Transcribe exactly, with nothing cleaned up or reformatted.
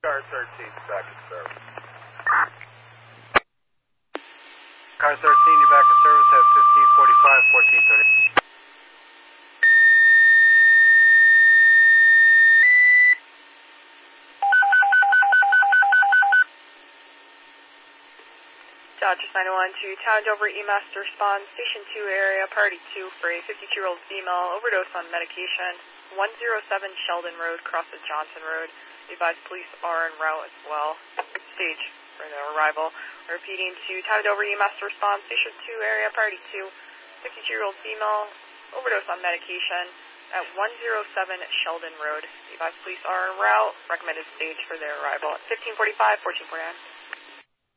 Car thirteen, back in service. Car thirteen, you're back in service at fifteen forty-five, fourteen thirty. Dodgers nine one to Town Dover E M A S to respond, Station two area, Priority two for a fifty-two-year-old female, overdose on medication, one oh seven Sheldon Road, crosses Johnson Road. The advised police are en route as well. Stage for their arrival. Repeating to Town Dover E M A S to respond, Station two area, Priority two, fifty-two-year-old female, overdose on medication at one oh seven Sheldon Road. The advised police are en route. Recommended stage for their arrival at fifteen forty-five, fourteen forty-nine.